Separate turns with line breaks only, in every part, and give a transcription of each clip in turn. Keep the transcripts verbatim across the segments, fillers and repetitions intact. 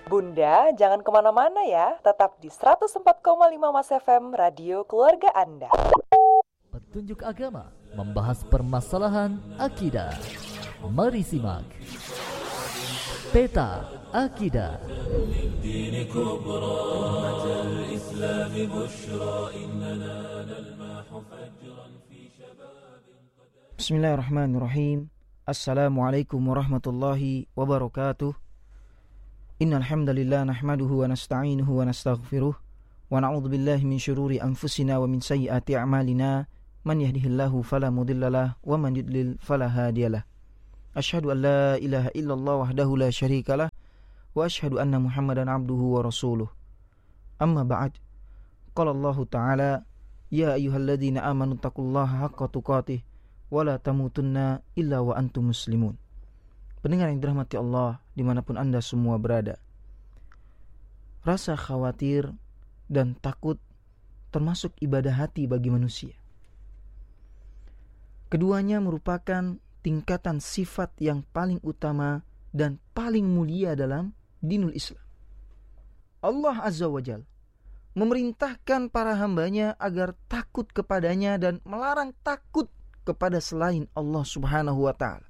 Bunda, jangan kemana-mana ya. Tetap di seratus empat koma lima Mas F M, radio keluarga Anda.
Petunjuk agama membahas permasalahan akidah. Mari simak Peta Akidah.
Bismillahirrahmanirrahim. Assalamualaikum warahmatullahi wabarakatuh. Innal hamdalillah nahmaduhu wa nasta'inuhu wa nastaghfiruh wa na'udzu billahi min syururi anfusina wa min sayyiati a'malina man yahdihillahu fala mudhillalah wa man yudlil fala hadiyalah. Asyhadu an la ilaha illallah wahdahu la syarikalah wa asyhadu anna Muhammadan abduhu wa rasuluh. Amma ba'd. Qala Allah Ta'ala, ya ayyuhalladzina amanu taqullaha haqqa tuqatih wa la tamutunna illa wa antum muslimun. Pendengar yang dirahmati Allah dimanapun Anda semua berada, rasa khawatir dan takut termasuk ibadah hati bagi manusia. Keduanya merupakan tingkatan sifat yang paling utama dan paling mulia dalam dinul Islam. Allah Azza wa Jalla memerintahkan para hambanya agar takut kepadanya dan melarang takut kepada selain Allah Subhanahu wa Ta'ala.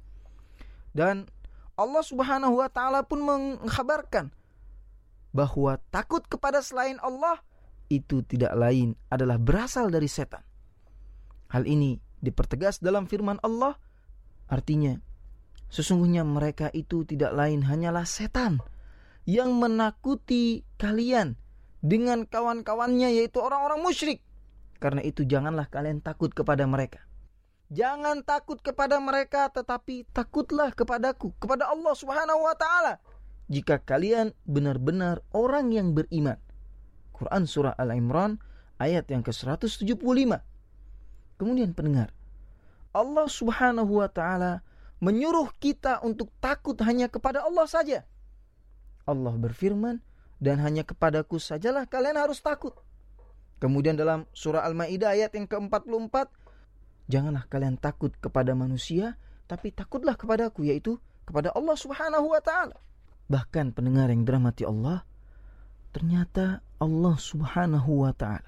Dan Allah Subhanahu wa Ta'ala pun mengkhabarkan bahwa takut kepada selain Allah itu tidak lain adalah berasal dari setan. Hal ini dipertegas dalam firman Allah, artinya sesungguhnya mereka itu tidak lain hanyalah setan yang menakuti kalian dengan kawan-kawannya, yaitu orang-orang musyrik. Karena itu janganlah kalian takut kepada mereka. Jangan takut kepada mereka, tetapi takutlah kepadaku, kepada Allah Subhanahu wa Ta'ala, jika kalian benar-benar orang yang beriman. Quran surah Al-Imran ayat yang ke seratus tujuh puluh lima. Kemudian pendengar, Allah Subhanahu wa Ta'ala menyuruh kita untuk takut hanya kepada Allah saja. Allah berfirman, dan hanya kepadaku sajalah kalian harus takut. Kemudian dalam surah Al-Maidah ayat yang ke empat puluh empat, janganlah kalian takut kepada manusia, tapi takutlah kepadaku, yaitu kepada Allah Subhanahu wa Ta'ala. Bahkan pendengar yang dirahmati Allah, ternyata Allah Subhanahu wa Ta'ala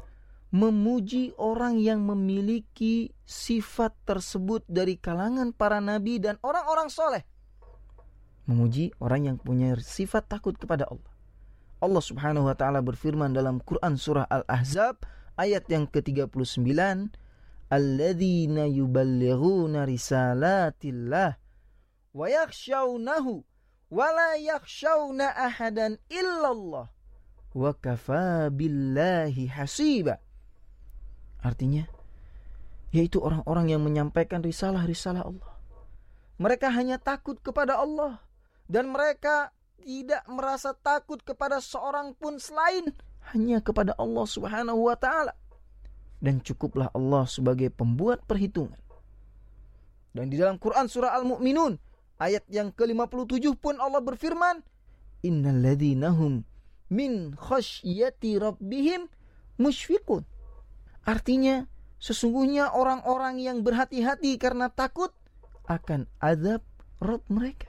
memuji orang yang memiliki sifat tersebut dari kalangan para nabi dan orang-orang soleh. Memuji orang yang punya sifat takut kepada Allah. Allah Subhanahu wa Ta'ala berfirman dalam Quran surah Al-Ahzab ayat yang ke tiga puluh sembilan, alladzina yuballighuna risalatillah wa yakhshawnahu wa la yakhshawna ahadan illallah wa kafa billahi hasiba. Artinya, yaitu orang-orang yang menyampaikan risalah-risalah Allah. Mereka hanya takut kepada Allah dan mereka tidak merasa takut kepada seorang pun selain hanya kepada Allah Subhanahu wa Ta'ala. Dan cukuplah Allah sebagai pembuat perhitungan. Dan di dalam Quran surah Al-Mu'minun ayat yang ke lima puluh tujuh pun Allah berfirman, innal ladzina hum min khasyati rabbihim musyfiqun. Artinya sesungguhnya orang-orang yang berhati-hati karena takut akan azab Rabb mereka.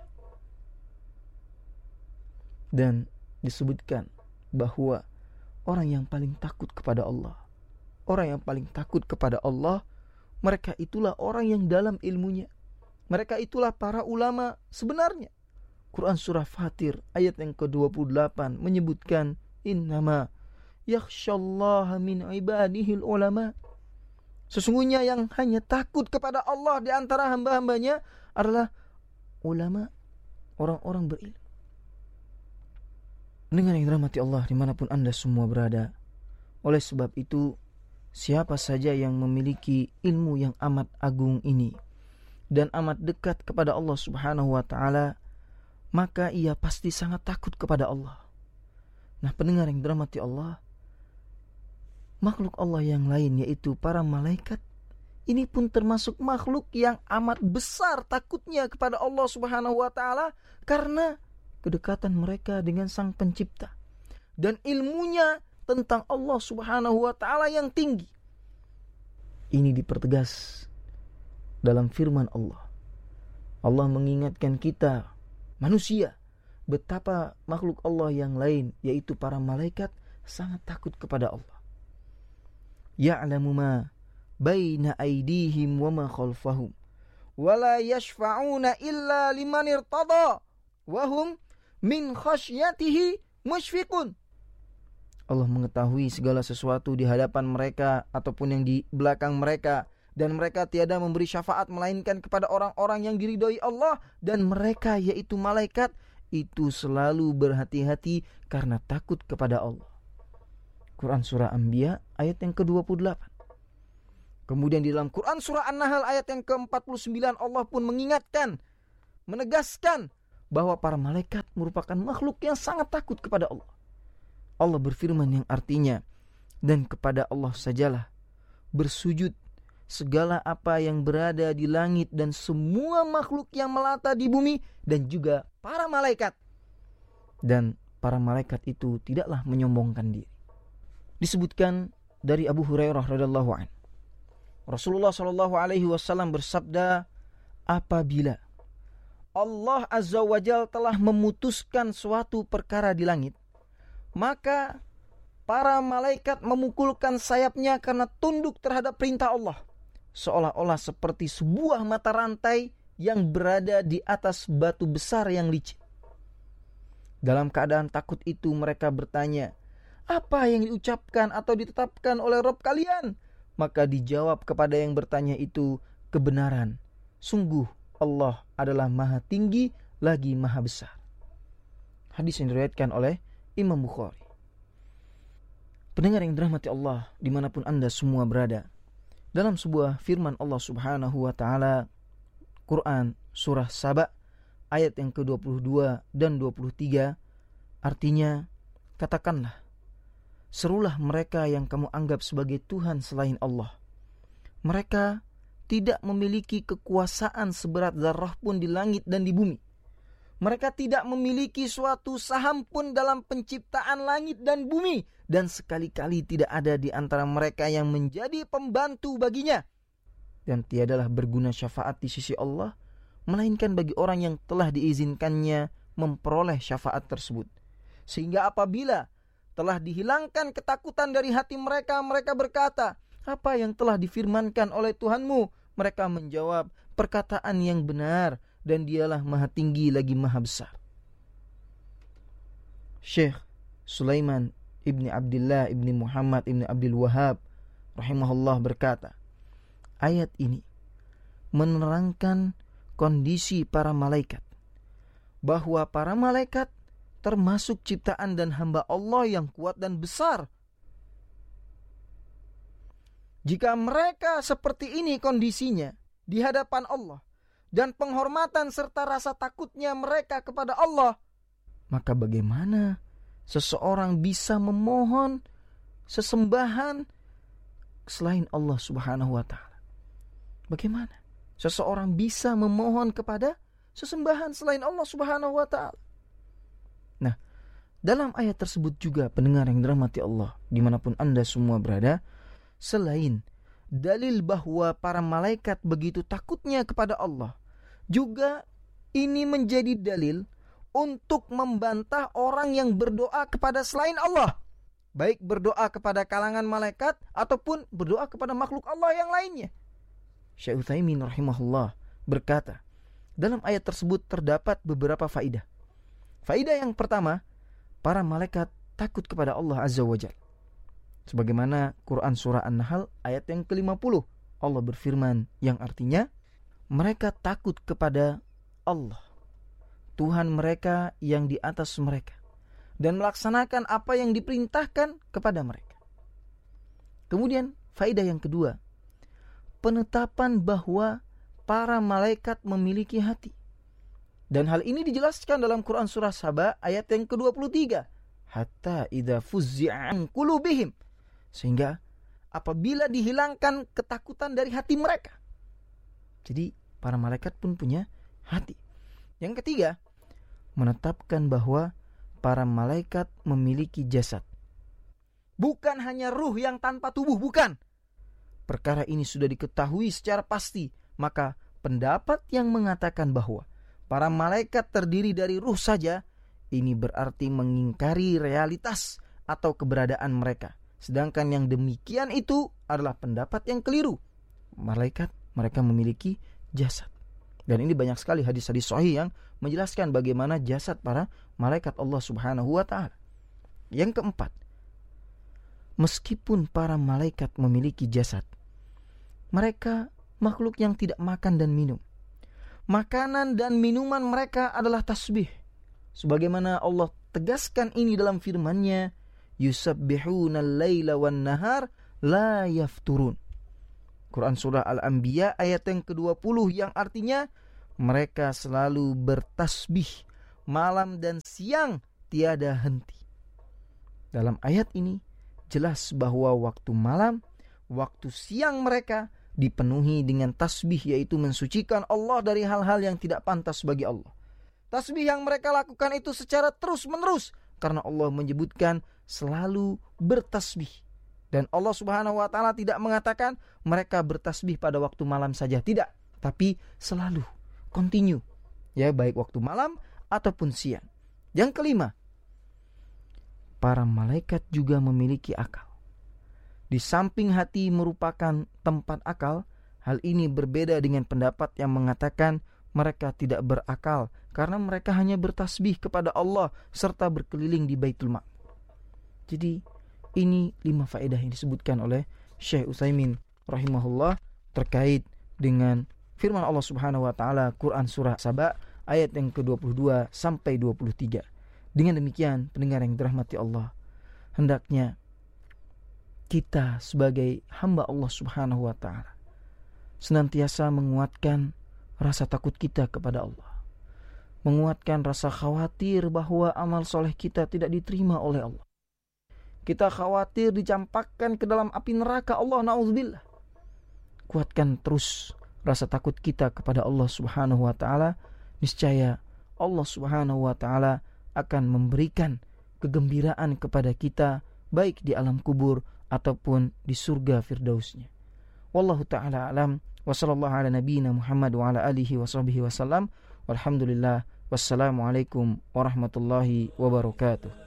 Dan disebutkan bahwa orang yang paling takut kepada Allah, orang yang paling takut kepada Allah, mereka itulah orang yang dalam ilmunya. Mereka itulah para ulama sebenarnya. Quran surah Fatir ayat yang ke dua puluh delapan menyebutkan, innama yakhsyallaha min ibadihil ulama. Sesungguhnya yang hanya takut kepada Allah di antara hamba-hambanya adalah ulama, orang-orang berilmu. Dengan yang dirahmati Allah dimanapun Anda semua berada, oleh sebab itu, siapa saja yang memiliki ilmu yang amat agung ini dan amat dekat kepada Allah Subhanahu wa Ta'ala, maka ia pasti sangat takut kepada Allah. Nah, pendengar yang dirahmati Allah, makhluk Allah yang lain yaitu para malaikat, ini pun termasuk makhluk yang amat besar takutnya kepada Allah Subhanahu wa Ta'ala karena kedekatan mereka dengan Sang Pencipta dan ilmunya tentang Allah Subhanahu wa Ta'ala yang tinggi. Ini dipertegas dalam firman Allah. Allah mengingatkan kita manusia betapa makhluk Allah yang lain, yaitu para malaikat, sangat takut kepada Allah. Ya'lamu ma baina aydihim wa ma khalfahum wa la yashfa'una illa liman irtada wa hum min khasyatihi musyfiqun. Allah mengetahui segala sesuatu di hadapan mereka ataupun yang di belakang mereka, dan mereka tiada memberi syafaat melainkan kepada orang-orang yang diridhoi Allah, dan mereka yaitu malaikat itu selalu berhati-hati karena takut kepada Allah. Quran surah Anbiya ayat yang ke dua puluh delapan. Kemudian di dalam Quran surah An-Nahl ayat yang ke empat puluh sembilan, Allah pun mengingatkan, menegaskan bahwa para malaikat merupakan makhluk yang sangat takut kepada Allah. Allah berfirman yang artinya, dan kepada Allah sajalah bersujud segala apa yang berada di langit dan semua makhluk yang melata di bumi, dan juga para malaikat. Dan para malaikat itu tidaklah menyombongkan diri. Disebutkan dari Abu Hurairah radhiyallahu anhu, Rasulullah shallallahu alaihi wasallam bersabda, apabila Allah azza wa jalla telah memutuskan suatu perkara di langit, maka para malaikat memukulkan sayapnya karena tunduk terhadap perintah Allah, seolah-olah seperti sebuah mata rantai yang berada di atas batu besar yang licin. Dalam keadaan takut itu mereka bertanya, apa yang diucapkan atau ditetapkan oleh Rabb kalian? Maka dijawab kepada yang bertanya itu, kebenaran. Sungguh Allah adalah maha tinggi lagi maha besar. Hadis yang diriwayatkan oleh Imam Bukhari. Pendengar yang dirahmati Allah dimanapun Anda semua berada, dalam sebuah firman Allah subhanahu wa ta'ala, Quran surah Saba ayat yang ke dua puluh dua dan dua puluh tiga, artinya, katakanlah, serulah mereka yang kamu anggap sebagai Tuhan selain Allah. Mereka tidak memiliki kekuasaan seberat zarrah pun di langit dan di bumi. Mereka tidak memiliki suatu saham pun dalam penciptaan langit dan bumi, dan sekali-kali tidak ada di antara mereka yang menjadi pembantu baginya. Dan tiadalah berguna syafaat di sisi Allah, melainkan bagi orang yang telah diizinkannya memperoleh syafaat tersebut. Sehingga apabila telah dihilangkan ketakutan dari hati mereka, mereka berkata, apa yang telah difirmankan oleh Tuhanmu? Mereka menjawab, perkataan yang benar, dan dialah maha tinggi lagi maha besar. Syekh Sulaiman ibni Abdullah ibni Muhammad ibni Abdul Wahab rahimahullah berkata, ayat ini menerangkan kondisi para malaikat, bahwa para malaikat termasuk ciptaan dan hamba Allah yang kuat dan besar. Jika mereka seperti ini kondisinya di hadapan Allah, dan penghormatan serta rasa takutnya mereka kepada Allah, maka bagaimana seseorang bisa memohon sesembahan selain Allah subhanahu wa ta'ala? Bagaimana seseorang bisa memohon kepada sesembahan selain Allah subhanahu wa ta'ala? Nah, dalam ayat tersebut juga, pendengar yang dirahmati Allah dimanapun Anda semua berada, selain dalil bahwa para malaikat begitu takutnya kepada Allah, juga ini menjadi dalil untuk membantah orang yang berdoa kepada selain Allah, baik berdoa kepada kalangan malaikat ataupun berdoa kepada makhluk Allah yang lainnya. Syekh Utsaimin rahimahullah berkata, dalam ayat tersebut terdapat beberapa faidah. Faidah yang pertama, para malaikat takut kepada Allah azza wa jalla. Sebagaimana Quran surah An-Nahl ayat yang ke lima puluh, Allah berfirman yang artinya, mereka takut kepada Allah, Tuhan mereka yang di atas mereka, dan melaksanakan apa yang diperintahkan kepada mereka. Kemudian faidah yang kedua, penetapan bahwa para malaikat memiliki hati. Dan hal ini dijelaskan dalam Quran surah Saba ayat yang ke dua puluh tiga. Hatta idza fuzzi'a an qulubihim. Sehingga apabila dihilangkan ketakutan dari hati mereka. Jadi para malaikat pun punya hati. Yang ketiga, menetapkan bahwa para malaikat memiliki jasad. Bukan hanya ruh yang tanpa tubuh, bukan. Perkara ini sudah diketahui secara pasti. Maka pendapat yang mengatakan bahwa para malaikat terdiri dari ruh saja, ini berarti mengingkari realitas atau keberadaan mereka. Sedangkan yang demikian itu adalah pendapat yang keliru. Malaikat mereka memiliki jasad. Dan ini banyak sekali hadis-hadis sahih yang menjelaskan bagaimana jasad para malaikat Allah Subhanahu wa taala. Yang keempat, meskipun para malaikat memiliki jasad, mereka makhluk yang tidak makan dan minum. Makanan dan minuman mereka adalah tasbih. Sebagaimana Allah tegaskan ini dalam firman-Nya, yusabbihuna al-laila wan nahar la yafturun. Quran surah Al-Anbiya ayat yang kedua puluh yang artinya mereka selalu bertasbih malam dan siang tiada henti. Dalam ayat ini jelas bahwa waktu malam, waktu siang mereka dipenuhi dengan tasbih, yaitu mensucikan Allah dari hal-hal yang tidak pantas bagi Allah. Tasbih yang mereka lakukan itu secara terus-menerus karena Allah menyebutkan selalu bertasbih. Dan Allah Subhanahu wa taala tidak mengatakan mereka bertasbih pada waktu malam saja, tidak, tapi selalu continue, ya, baik waktu malam ataupun siang. Yang kelima, para malaikat juga memiliki akal. Di samping hati merupakan tempat akal, hal ini berbeda dengan pendapat yang mengatakan mereka tidak berakal karena mereka hanya bertasbih kepada Allah serta berkeliling di Baitul Ma'mur. Jadi ini lima faedah yang disebutkan oleh Syekh Utsaimin rahimahullah terkait dengan firman Allah Subhanahu wa taala Quran surah Saba ayat yang ke dua puluh dua sampai dua puluh tiga. Dengan demikian, pendengar yang dirahmati Allah, hendaknya kita sebagai hamba Allah Subhanahu wa taala senantiasa menguatkan rasa takut kita kepada Allah, menguatkan rasa khawatir bahwa amal soleh kita tidak diterima oleh Allah. Kita khawatir dicampakkan ke dalam api neraka Allah, na'udzubillah. Kuatkan terus rasa takut kita kepada Allah Subhanahu wa taala. Niscaya Allah Subhanahu wa taala akan memberikan kegembiraan kepada kita baik di alam kubur ataupun di surga firdausnya. Wallahu ta'ala alam, wa sallallahu ala nabiyyina Muhammad wa ala alihi wa sahbihi wa sallam, walhamdulillah, wassalamualaikum warahmatullahi wabarakatuh.